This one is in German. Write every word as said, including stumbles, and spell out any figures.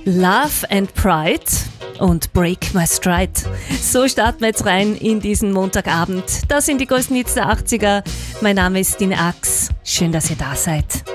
Love and Pride und Break My Stride. So starten wir jetzt rein in diesen Montagabend. Das sind die größten Hits der achtziger. Mein Name ist Dine Ax. Schön, dass ihr da seid.